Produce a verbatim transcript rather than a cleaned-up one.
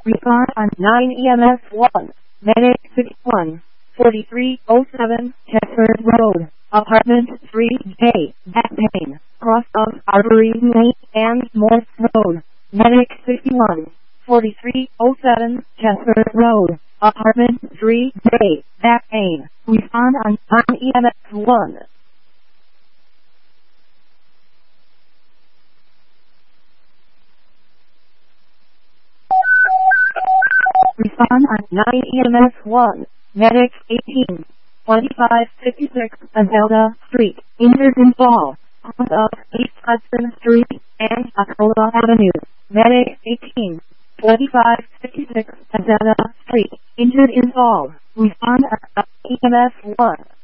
Respond on nine E M S one, Medic sixty-one, forty-three oh seven, Chesford Road, Apartment three A, back pain, cross of Arbory Lane and Morse Road, Medic sixty-one, forty-three oh seven, Chesford Road, Apartment three A, back pain. Respond on nine E M S one. Respond on nine E M S one, Medic eighteen, twenty-five fifty-six, Azelda Street, injured in fall, cross of East Hudson Street and Acola Avenue, Medic eighteen, twenty-five fifty-six, Azelda Street, injured in fall. Respond at E M S one.